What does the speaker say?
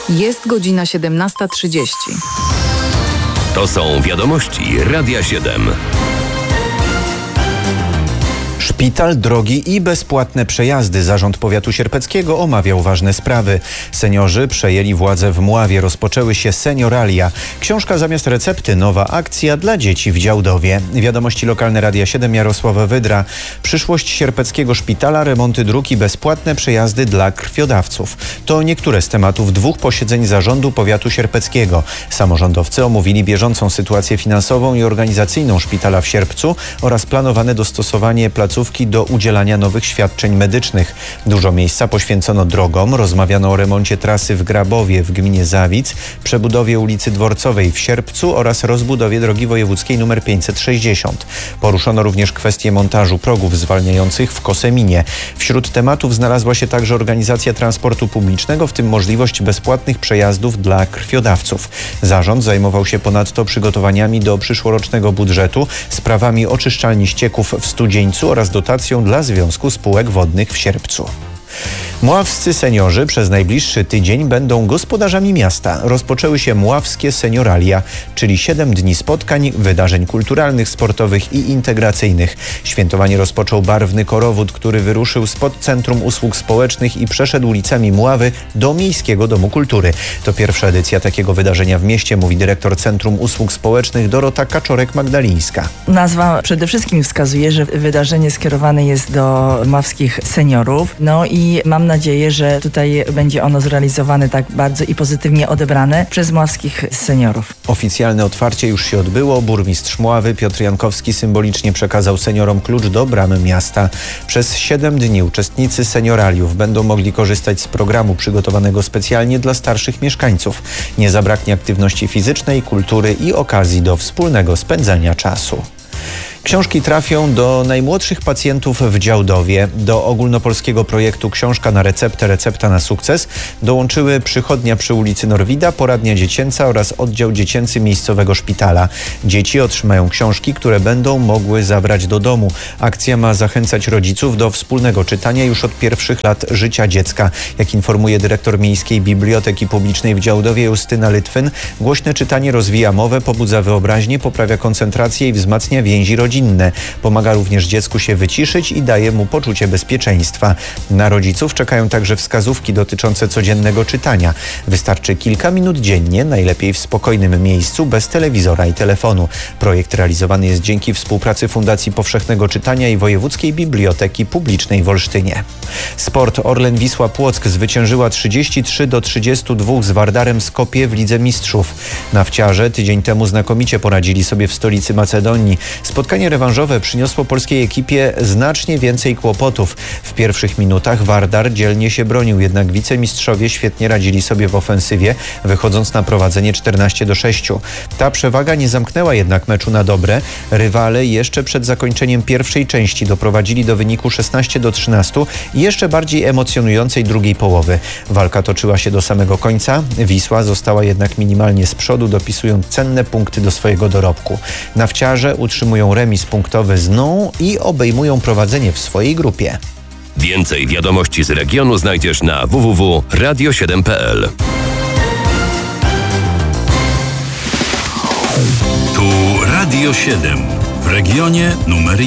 Jest godzina 17:30. To są wiadomości Radia 7. Szpital, drogi i bezpłatne przejazdy. Zarząd Powiatu Sierpeckiego omawiał ważne sprawy. Seniorzy przejęli władzę w Mławie. Rozpoczęły się senioralia. Książka zamiast recepty. Nowa akcja dla dzieci w Działdowie. Wiadomości lokalne Radia 7, Jarosława Wydra. Przyszłość Sierpeckiego Szpitala, remonty dróg i bezpłatne przejazdy dla krwiodawców. To niektóre z tematów 2 posiedzeń Zarządu Powiatu Sierpeckiego. Samorządowcy omówili bieżącą sytuację finansową i organizacyjną szpitala w Sierpcu oraz planowane dostosowanie placówki do udzielania nowych świadczeń medycznych. Dużo miejsca poświęcono drogom. Rozmawiano o remoncie trasy w Grabowie w gminie Zawic, przebudowie ulicy Dworcowej w Sierpcu oraz rozbudowie drogi wojewódzkiej nr 560. Poruszono również kwestię montażu progów zwalniających w Koseminie. Wśród tematów znalazła się także organizacja transportu publicznego, w tym możliwość bezpłatnych przejazdów dla krwiodawców. Zarząd zajmował się ponadto przygotowaniami do przyszłorocznego budżetu, sprawami oczyszczalni ścieków w Studzieńcu oraz dotacją dla Związku Spółek Wodnych w Sierpcu. Mławscy seniorzy przez najbliższy tydzień będą gospodarzami miasta. Rozpoczęły się mławskie senioralia, czyli 7 dni spotkań, wydarzeń kulturalnych, sportowych i integracyjnych. Świętowanie rozpoczął barwny korowód, który wyruszył spod Centrum Usług Społecznych i przeszedł ulicami Mławy do Miejskiego Domu Kultury. To pierwsza edycja takiego wydarzenia w mieście, mówi dyrektor Centrum Usług Społecznych Dorota Kaczorek-Magdalińska. Nazwa przede wszystkim wskazuje, że wydarzenie skierowane jest do mławskich seniorów. No i mam nadzieję, że tutaj będzie ono zrealizowane tak bardzo i pozytywnie odebrane przez mławskich seniorów. Oficjalne otwarcie już się odbyło. Burmistrz Mławy Piotr Jankowski symbolicznie przekazał seniorom klucz do bramy miasta. Przez 7 dni uczestnicy senioraliów będą mogli korzystać z programu przygotowanego specjalnie dla starszych mieszkańców. Nie zabraknie aktywności fizycznej, kultury i okazji do wspólnego spędzania czasu. Książki trafią do najmłodszych pacjentów w Działdowie. Do ogólnopolskiego projektu Książka na receptę, recepta na sukces dołączyły przychodnia przy ulicy Norwida, poradnia dziecięca oraz oddział dziecięcy miejscowego szpitala. Dzieci otrzymają książki, które będą mogły zabrać do domu. Akcja ma zachęcać rodziców do wspólnego czytania już od pierwszych lat życia dziecka. Jak informuje dyrektor Miejskiej Biblioteki Publicznej w Działdowie Justyna Litwin, głośne czytanie rozwija mowę, pobudza wyobraźnię, poprawia koncentrację i wzmacnia więzi rodzinne. Pomaga również dziecku się wyciszyć i daje mu poczucie bezpieczeństwa. Na rodziców czekają także wskazówki dotyczące codziennego czytania. Wystarczy kilka minut dziennie, najlepiej w spokojnym miejscu, bez telewizora i telefonu. Projekt realizowany jest dzięki współpracy Fundacji Powszechnego Czytania i Wojewódzkiej Biblioteki Publicznej w Olsztynie. Sport. Orlen Wisła Płock zwyciężyła 33-32 z Wardarem Skopje w Lidze Mistrzów. Nawciarze tydzień temu znakomicie poradzili sobie w stolicy Macedonii. Spotkanie rewanżowe przyniosło polskiej ekipie znacznie więcej kłopotów. W pierwszych minutach Wardar dzielnie się bronił, jednak wicemistrzowie świetnie radzili sobie w ofensywie, wychodząc na prowadzenie 14-6. Ta przewaga nie zamknęła jednak meczu na dobre. Rywale jeszcze przed zakończeniem pierwszej części doprowadzili do wyniku 16-13 i jeszcze bardziej emocjonującej drugiej połowy. Walka toczyła się do samego końca. Wisła została jednak minimalnie z przodu, dopisując cenne punkty do swojego dorobku. Nawciarze utrzymują remis punktowy zNą i obejmują prowadzenie w swojej grupie. Więcej wiadomości z regionu znajdziesz na www.radio7.pl. Tu Radio 7 w regionie numer